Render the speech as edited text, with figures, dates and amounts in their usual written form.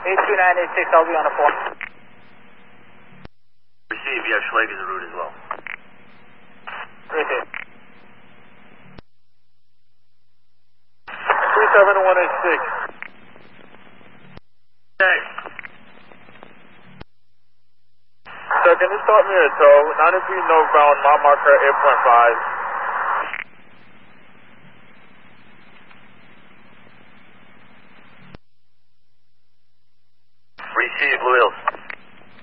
82986, I'll be on the phone. Receive, you have Schlag as a route as well. Receive. 37186. Okay. So can you start me a tow? 90 feet northbound, mile marker 8.5.